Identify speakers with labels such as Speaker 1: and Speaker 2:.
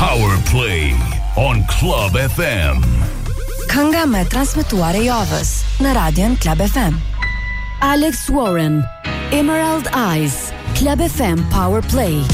Speaker 1: Power Play on Club FM.
Speaker 2: Kënga me transmetuar e javës në Radion Club FM. Alex Warren, Emerald Eyes, Club FM Power Play.